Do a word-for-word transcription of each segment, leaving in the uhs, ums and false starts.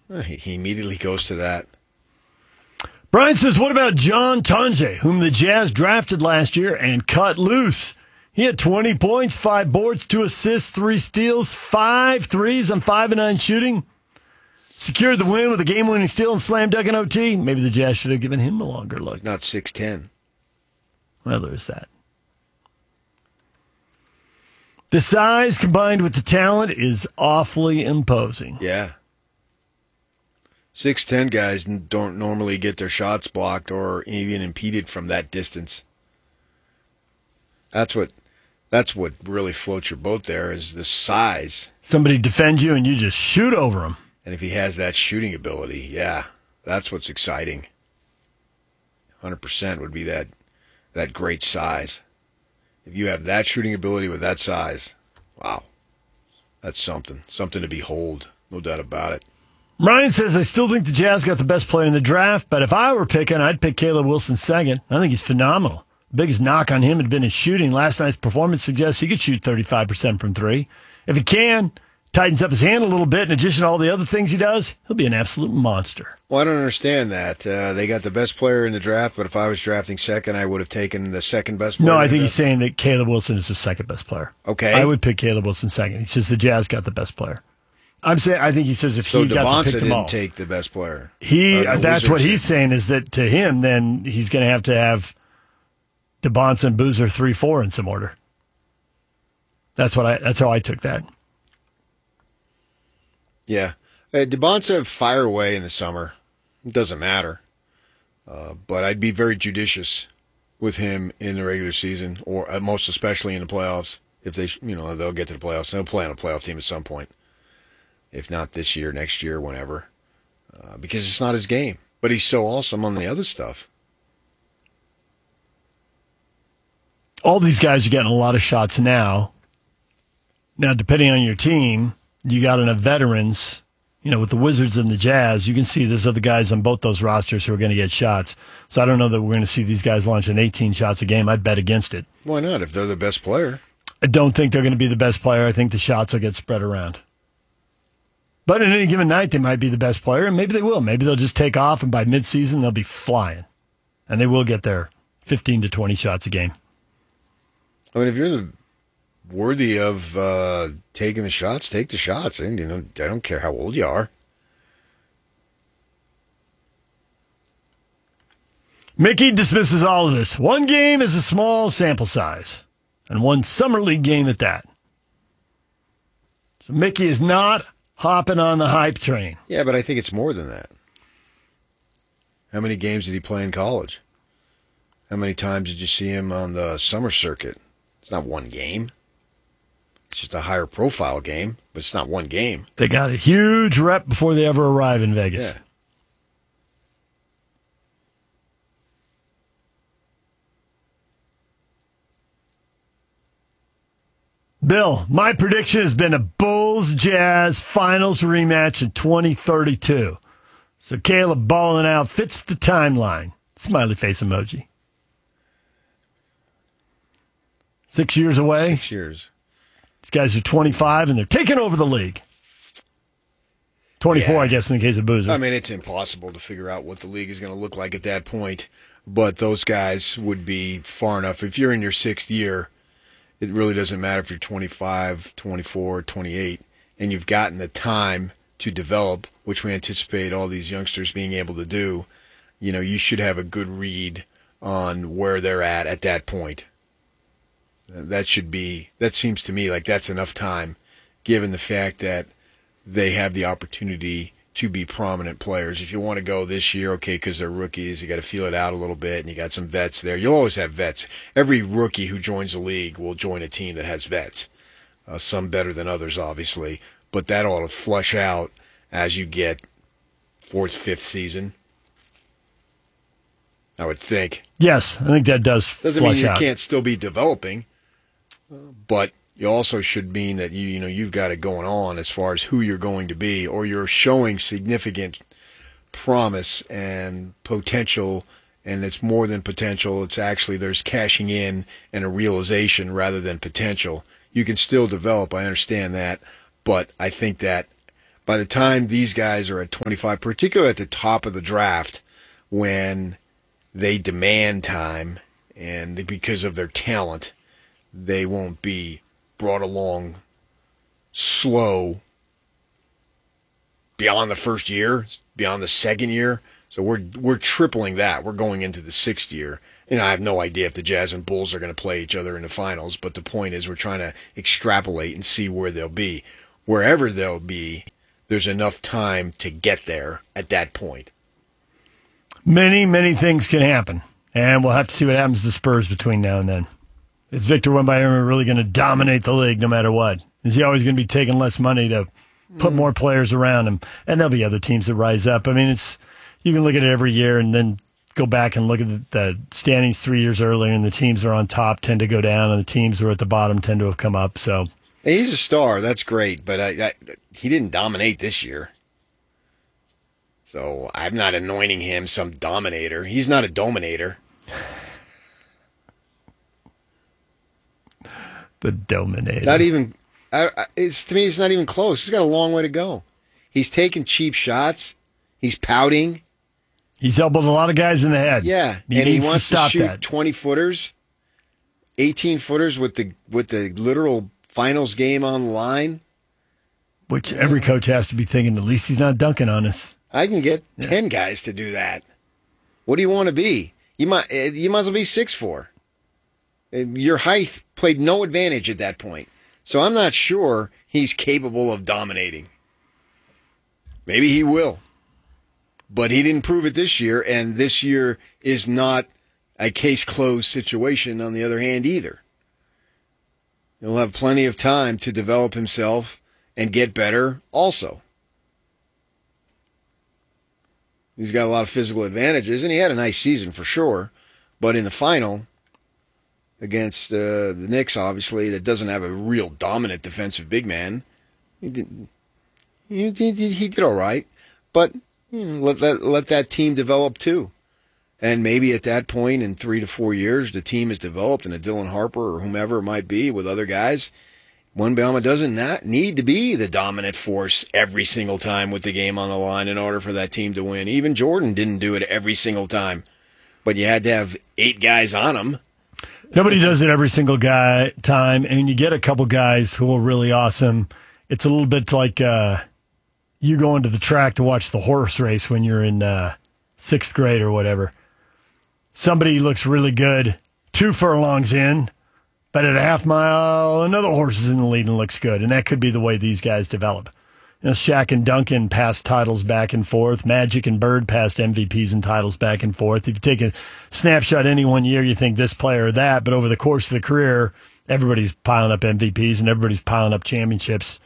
He immediately goes to that. Brian says, what about John Tonje, whom the Jazz drafted last year and cut loose? He had twenty points, five boards, two assists, three steals, five threes on five and nine shooting. Secured the win with a game-winning steal and slam dunk in O T. Maybe the Jazz should have given him a longer look. He's not six ten. Well, there's that. The size combined with the talent is awfully imposing. Yeah. six ten guys don't normally get their shots blocked or even impeded from that distance. That's what that's what really floats your boat there is the size. Somebody defends you and you just shoot over them. And if he has that shooting ability, yeah, that's what's exciting. one hundred percent would be that that great size. If you have that shooting ability with that size, wow, that's something. Something to behold, no doubt about it. Ryan says, I still think the Jazz got the best player in the draft, but if I were picking, I'd pick Caleb Wilson second. I think he's phenomenal. The biggest knock on him had been his shooting. Last night's performance suggests he could shoot thirty-five percent from three. If he can, tightens up his hand a little bit, in addition to all the other things he does, he'll be an absolute monster. Well, I don't understand that. Uh, they got the best player in the draft, but if I was drafting second, I would have taken the second best player. No, I think he's saying that Caleb Wilson is the second best player. Okay. I would pick Caleb Wilson second. He says the Jazz got the best player. I'm saying, I think he says if so he got to Devonta pick them didn't all. take the best player. He, uh, that's Wizards what he's did. saying is that to him, then he's going to have to have DeBonsa and Boozer three four in some order. That's what I. That's how I took that. Yeah. Uh, DeBonsa fire away in the summer. It doesn't matter. Uh, but I'd be very judicious with him in the regular season, or uh, most especially in the playoffs. If they, you know, they'll get to the playoffs. They'll play on a playoff team at some point. If not this year, next year, whenever. Uh, because it's not his game. But he's so awesome on the other stuff. All these guys are getting a lot of shots now. Now, depending on your team, you got enough veterans. You know, with the Wizards and the Jazz, you can see there's other guys on both those rosters who are going to get shots. So I don't know that we're going to see these guys launching eighteen shots a game. I'd bet against it. Why not? If they're the best player. I don't think they're going to be the best player. I think the shots will get spread around. But in any given night, they might be the best player, and maybe they will. Maybe they'll just take off, and by midseason, they'll be flying. And they will get their fifteen to twenty shots a game. I mean, if you're the worthy of uh, taking the shots, take the shots. And, you know, I don't care how old you are. Mickey dismisses all of this. One game is a small sample size, and one summer league game at that. So Mickey is not hopping on the hype train. Yeah, but I think it's more than that. How many games did he play in college? How many times did you see him on the summer circuit? It's not one game. It's just a higher profile game, but it's not one game. They got a huge rep before they ever arrive in Vegas. Yeah. Bill, my prediction has been a Bulls-Jazz finals rematch in twenty thirty-two. So Caleb balling out fits the timeline. Smiley face emoji. Six years away. Six years. These guys are twenty-five, and they're taking over the league. twenty-four, Yeah. I guess, in the case of Boozer. I mean, it's impossible to figure out what the league is going to look like at that point, but those guys would be far enough. If you're in your sixth year, it really doesn't matter if you're twenty-five, twenty-four, twenty-eight, and you've gotten the time to develop, which we anticipate all these youngsters being able to do. You know, you should have a good read on where they're at at that point. That should be, that seems to me like that's enough time, given the fact that they have the opportunity to be prominent players. If you want to go this year, okay, because they're rookies, you got to feel it out a little bit, and you got some vets there. You'll always have vets. Every rookie who joins the league will join a team that has vets. Uh, some better than others, obviously, but that ought to flush out as you get fourth, fifth season. I would think. Yes, I think that does Doesn't flush mean you out. can't still be developing, but you also should mean that you you know you've got it going on as far as who you're going to be, or you're showing significant promise and potential, and it's more than potential. It's actually there's cashing in and a realization rather than potential. You can still develop, I understand that, but I think that by the time these guys are at twenty-five, particularly at the top of the draft, when they demand time and because of their talent, they won't be brought along slow beyond the first year, beyond the second year. So we're we're tripling that. We're going into the sixth year. And I have no idea if the Jazz and Bulls are going to play each other in the finals, but the point is we're trying to extrapolate and see where they'll be. Wherever they'll be, there's enough time to get there at that point. Many, many things can happen, and we'll have to see what happens to Spurs between now and then. Is Victor Wembanyama really going to dominate the league no matter what? Is he always going to be taking less money to put more players around him? And there'll be other teams that rise up. I mean, it's you can look at it every year and then go back and look at the, the standings three years earlier, and the teams that are on top tend to go down, and the teams that are at the bottom tend to have come up. So he's a star. That's great, but I, I, he didn't dominate this year. So I'm not anointing him some dominator. He's not a dominator. The dominator. Not even. I, I, it's to me. It's not even close. He's got a long way to go. He's taking cheap shots. He's pouting. He's elbowed a lot of guys in the head. Yeah, he and he wants to, to shoot that. twenty footers, eighteen footers with the with the literal finals game on the line. Which every coach has to be thinking. At least he's not dunking on us. I can get yeah. ten guys to do that. What do you want to be? You might you might as well be six foot four. Your height played no advantage at that point. So I'm not sure he's capable of dominating. Maybe he will. But he didn't prove it this year, and this year is not a case-closed situation on the other hand either. He'll have plenty of time to develop himself and get better also. He's got a lot of physical advantages, and he had a nice season for sure. But in the final, against uh, the Knicks, obviously, that doesn't have a real dominant defensive big man, he did, he did, he did all right. But you know, let, that, let that team develop too. And maybe at that point, in three to four years, the team is developed, and a Dylan Harper or whomever it might be with other guys, Wembanyama doesn't not need to be the dominant force every single time with the game on the line in order for that team to win. Even Jordan didn't do it every single time. But you had to have eight guys on him. Nobody does it every single guy time, and you get a couple guys who are really awesome. It's a little bit like uh, you going to the track to watch the horse race when you're in uh, sixth grade or whatever. Somebody looks really good two furlongs in, but at a half mile, another horse is in the lead and looks good, and that could be the way these guys develop. You know, Shaq and Duncan passed titles back and forth. Magic and Bird passed M V Ps and titles back and forth. If you take a snapshot any one year, you think this player or that, but over the course of the career, everybody's piling up M V Ps and everybody's piling up championships.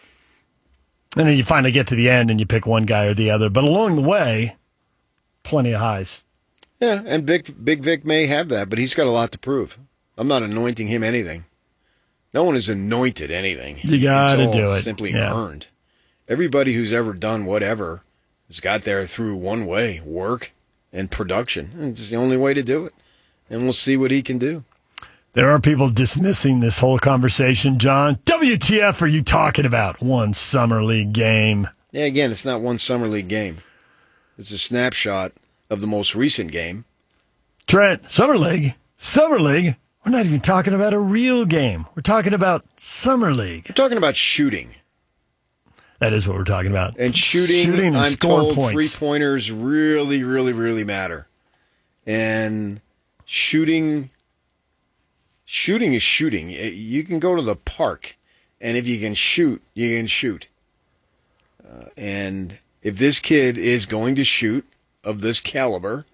And then you finally get to the end and you pick one guy or the other. But along the way, plenty of highs. Yeah, and Big, Big Vic may have that, but he's got a lot to prove. I'm not anointing him anything. No one is anointed anything. You got to do it. Simply yeah. earned. Everybody who's ever done whatever has got there through one way, work and production. It's the only way to do it. And we'll see what he can do. There are people dismissing this whole conversation, John. W T F are you talking about? One summer league game. Yeah, again, it's not one summer league game. It's a snapshot of the most recent game. Trent, summer league? Summer league? We're not even talking about a real game. We're talking about summer league. We're talking about shooting. That is what we're talking about. And shooting, shooting and I'm scoring told points. three-pointers really, really, really matter. And shooting, shooting is shooting. You can go to the park, and if you can shoot, you can shoot. Uh, and if this kid is going to shoot of this caliber,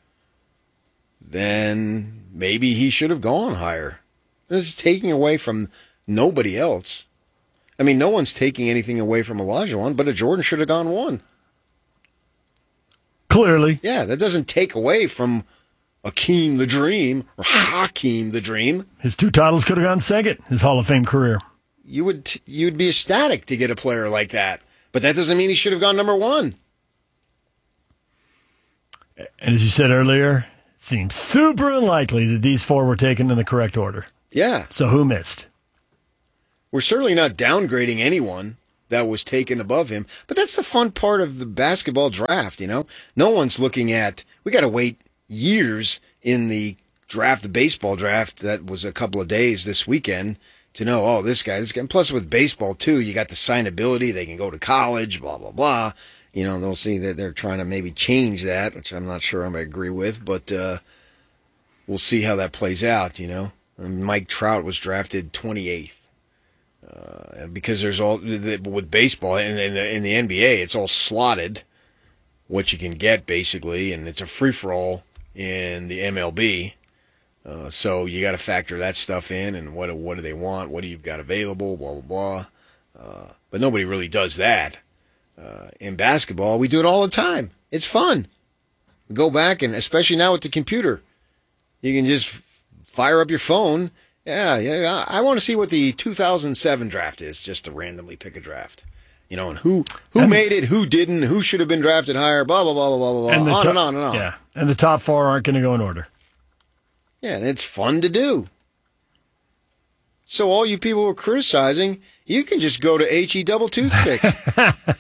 then maybe he should have gone higher. This is taking away from nobody else. I mean, no one's taking anything away from Olajuwon, but a Jordan should have gone one. Clearly. Yeah, that doesn't take away from Akeem the Dream or Hakeem the Dream. His two titles could have gone second, his Hall of Fame career. You would you'd be ecstatic to get a player like that, but that doesn't mean he should have gone number one. And as you said earlier, it seems super unlikely that these four were taken in the correct order. Yeah. So who missed? We're certainly not downgrading anyone. that was taken above him. But that's the fun part of the basketball draft, you know? No one's looking at, we got to wait years in the draft, the baseball draft that was a couple of days this weekend to know, oh, this guy, this guy. And plus with baseball, too, you got the signability. They can go to college, blah, blah, blah. You know, they'll see that they're trying to maybe change that, which I'm not sure I'm going to agree with, but uh, we'll see how that plays out, you know. And Mike Trout was drafted twenty-eighth. Uh, because there's all, with baseball, in, in, the, in the N B A, it's all slotted, what you can get, basically, and it's a free-for-all in the M L B. Uh, so you got to factor that stuff in, and what what do they want, what do you've got available, blah, blah, blah. Uh, but nobody really does that. Uh, in basketball, we do it all the time. It's fun. We go back, and especially now with the computer, you can just fire up your phone. Yeah, yeah. I want to see what the two thousand seven draft is, just to randomly pick a draft. You know, and who who and made it, who didn't, who should have been drafted higher, blah, blah, blah, blah, blah, blah, and on to- and on and on. Yeah, and the top four aren't going to go in order. Yeah, and it's fun to do. So all you people who are criticizing, you can just go to H E double toothpicks.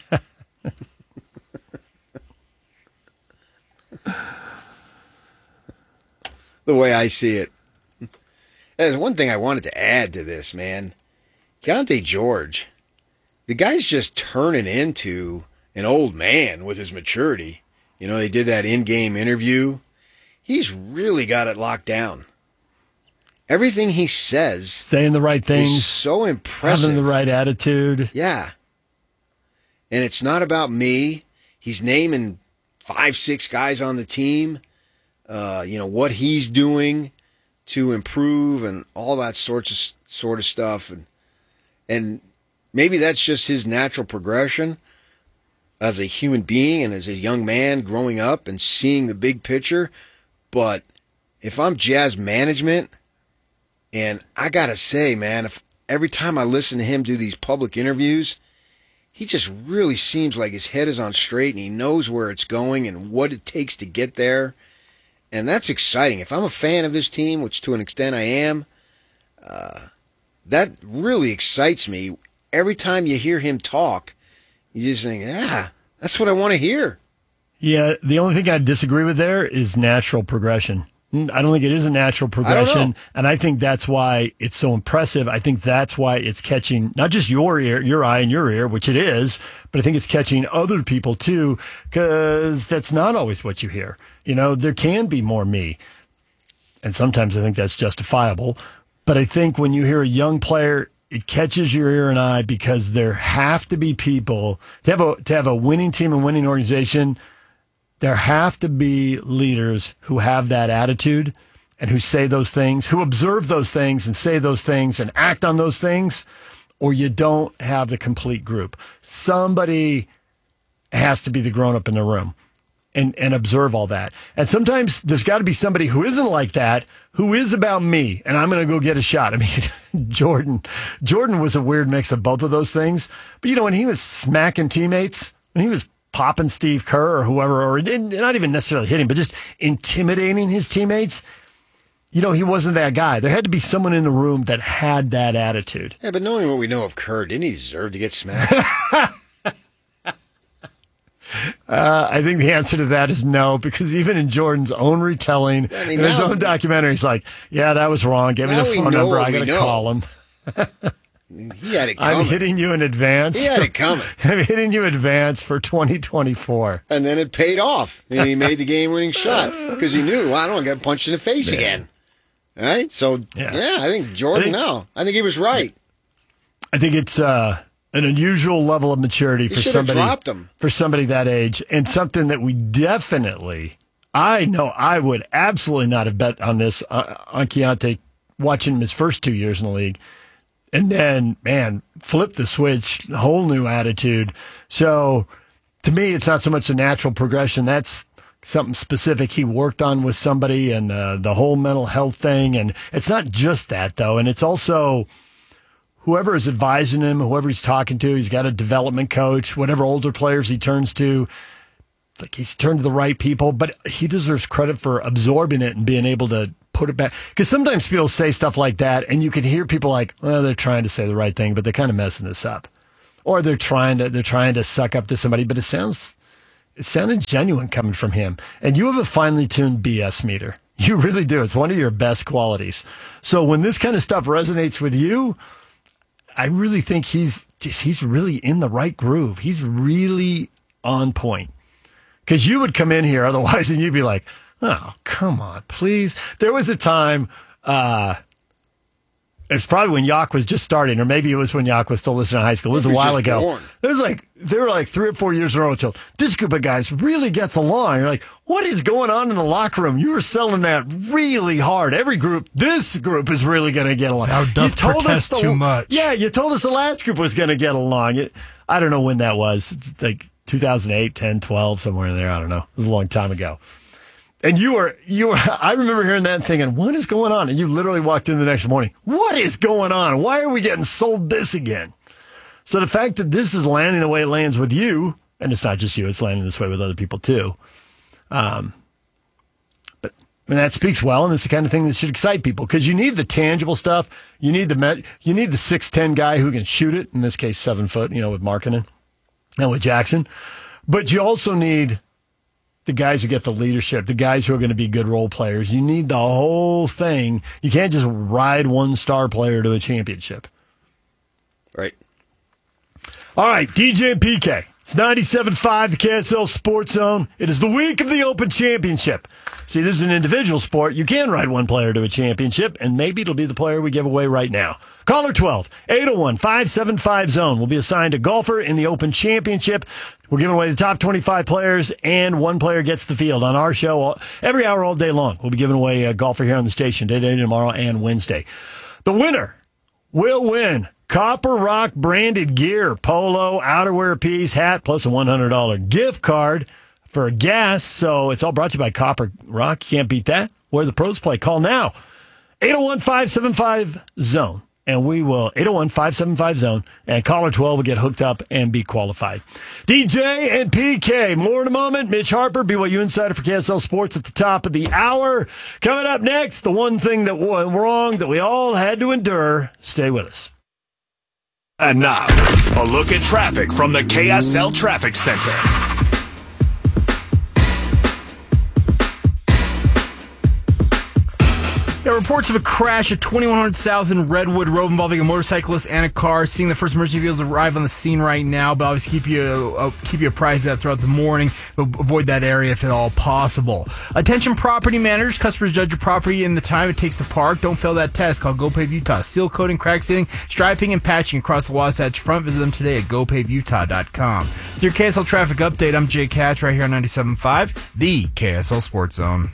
The way I see it. There's one thing I wanted to add to this, man. Keontae George, the guy's just turning into an old man with his maturity. You know, they did that in-game interview. He's really got it locked down. Everything he says, saying the right things, is so impressive. Having the right attitude. Yeah. And it's not about me. He's naming five, six guys on the team. Uh, you know, what he's doing to improve and all that sorts of sort of stuff. And and maybe that's just his natural progression as a human being and as a young man growing up and seeing the big picture. But if I'm Jazz management, and I got to say, man, if every time I listen to him do these public interviews, he just really seems like his head is on straight and he knows where it's going and what it takes to get there. And that's exciting. If I'm a fan of this team, which to an extent I am, uh, that really excites me. Every time you hear him talk, you just think, ah, that's what I want to hear. Yeah, the only thing I disagree with there is natural progression. I don't think it is a natural progression, I and I think that's why it's so impressive. I think that's why it's catching not just your ear, your eye and your ear, which it is, but I think it's catching other people too, because that's not always what you hear. You know, there can be more me, and sometimes I think that's justifiable. But I think when you hear a young player, it catches your ear and eye because there have to be people to have a to have a winning team and winning organization. There have to be leaders who have that attitude and who say those things, who observe those things and say those things and act on those things, or you don't have the complete group. Somebody has to be the grown-up in the room and, and observe all that. And sometimes there's got to be somebody who isn't like that, who is about me, and I'm going to go get a shot. I mean, Jordan, Jordan was a weird mix of both of those things. But, you know, when he was smacking teammates, when he was popping Steve Kerr or whoever, or not even necessarily hitting, but just intimidating his teammates, you know, he wasn't that guy. There had to be someone in the room that had that attitude. Yeah, but knowing what we know of Kerr, didn't he deserve to get smacked? uh, I think the answer to that is no, because even in Jordan's own retelling, I mean, in his own documentary, he's like, yeah, that was wrong. Give me the phone number. I got to call him. He had it coming. I'm hitting you in advance. He had it coming. I'm hitting you in advance for twenty twenty-four. And then it paid off. And he made the game-winning shot because he knew, well, I don't want to get punched in the face Man. again. All right? So, yeah, yeah I think Jordan, I think, no. I think he was right. I think it's uh, an unusual level of maturity he for somebody, dropped him. for somebody that age, and something that we definitely, I know I would absolutely not have bet on this, uh, on Keontae, watching him his first two years in the league. And then, man, flip the switch, whole new attitude. So, to me, it's not so much a natural progression. That's something specific he worked on with somebody and uh, the whole mental health thing. And it's not just that, though. And it's also whoever is advising him, whoever he's talking to, he's got a development coach, whatever older players he turns to. Like, he's turned to the right people, but he deserves credit for absorbing it and being able to put it back. Because sometimes people say stuff like that, and you can hear people like, well, they're trying to say the right thing, but they're kind of messing this up. or they're trying to they're trying to suck up to somebody. But it sounds it sounded genuine coming from him. And you have a finely tuned B S meter. You really do. It's one of your best qualities. So when this kind of stuff resonates with you, I really think he's just, he's really in the right groove. He's really on point. Because you would come in here otherwise and you'd be like, oh, come on, please. There was a time, uh, it's probably when Yak was just starting, or maybe it was when Yak was still listening to high school. It was a while ago. Born. It was like, they were like three or four years in a row until this group of guys really gets along. You're like, what is going on in the locker room? You were selling that really hard. Every group, this group is really going to get along. Now Duff you told us the, too much. Yeah, you told us the last group was going to get along. It, I don't know when that was. It's like two thousand eight, ten, twelve, somewhere in there. I don't know. It was a long time ago. And you were, you were, I remember hearing that and thinking, what is going on? And you literally walked in the next morning. What is going on? Why are we getting sold this again? So the fact that this is landing the way it lands with you, and it's not just you, it's landing this way with other people too. Um, but I mean, that speaks well, and it's the kind of thing that should excite people because you need the tangible stuff. You need the met, you need the six ten guy who can shoot it. In this case, seven foot, you know, with Markkanen and with Jackson. But you also need the guys who get the leadership, the guys who are going to be good role players. You need the whole thing. You can't just ride one star player to a championship. Right. All right, D J and P K. It's ninety-seven point five, the K S L Sports Zone. It is the week of the Open Championship. See, this is an individual sport. You can ride one player to a championship, and maybe it'll be the player we give away right now. Caller twelve, eight oh one, five seven five, zone will be assigned a golfer in the Open Championship. We're giving away the top twenty-five players, and one player gets the field on our show all, every hour all day long. We'll be giving away a golfer here on the station today, tomorrow, and Wednesday. The winner will win Copper Rock branded gear, polo, outerwear piece, hat, plus a one hundred dollars gift card for gas. So it's all brought to you by Copper Rock. You can't beat that. Where the pros play. Call now. eight oh one, five seven five, zone. And we will, eight oh one, five seven five, zone. And caller twelve will get hooked up and be qualified. D J and P K, more in a moment. Mitch Harper, B Y U Insider for K S L Sports at the top of the hour. Coming up next, the one thing that went wrong that we all had to endure. Stay with us. And now, a look at traffic from the K S L Traffic Center. There are reports of a crash at twenty-one hundred South in Redwood Road involving a motorcyclist and a car. Seeing the first emergency vehicles arrive on the scene right now, but obviously keep you uh, keep you apprised of that throughout the morning. But avoid that area if at all possible. Attention property managers. Customers judge your property in the time it takes to park. Don't fail that test. Call GoPave Utah. Seal coating, crack sealing, striping, and patching across the Wasatch Front. Visit them today at go pave utah dot com. With your K S L traffic update, I'm Jay Catch right here on ninety-seven point five, the K S L Sports Zone.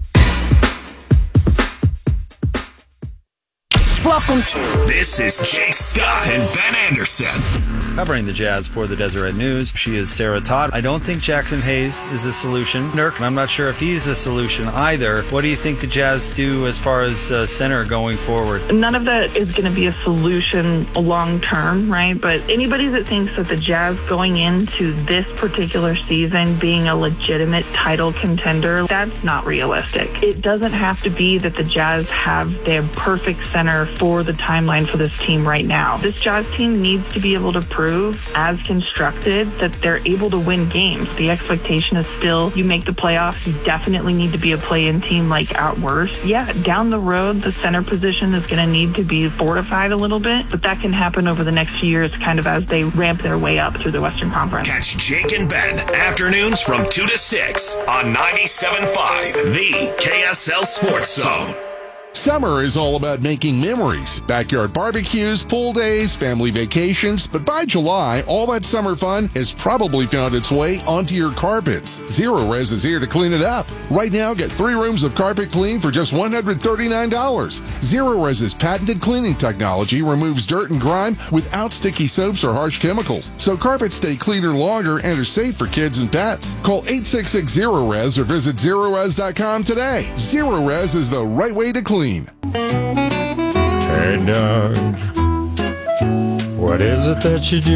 Welcome to This is Jake Scott and Ben Anderson. Covering the Jazz for the Deseret News, she is Sarah Todd. I don't think Jackson Hayes is the solution. Nurk, I'm not sure if he's the solution either. What do you think the Jazz do as far as uh, center going forward? None of that is going to be a solution long term, right? But anybody that thinks that the Jazz going into this particular season being a legitimate title contender, that's not realistic. It doesn't have to be that the Jazz have their perfect center for the timeline for this team right now. This Jazz team needs to be able to prove, as constructed, that they're able to win games. The expectation is still, you make the playoffs, you definitely need to be a play-in team like at worst. Yeah, down the road, the center position is going to need to be fortified a little bit, but that can happen over the next few years kind of as they ramp their way up through the Western Conference. Catch Jake and Ben afternoons from two to six on ninety-seven point five, the K S L Sports Zone. Summer is all about making memories. Backyard barbecues, pool days, family vacations. But by July, all that summer fun has probably found its way onto your carpets. Zero Res is here to clean it up. Right now, get three rooms of carpet clean for just one hundred thirty-nine dollars. Zero Res's patented cleaning technology removes dirt and grime without sticky soaps or harsh chemicals. So carpets stay cleaner longer and are safe for kids and pets. Call eight six six, zero res or visit zero res dot com today. Zero Res is the right way to clean. Hey, Doug, what is it that you do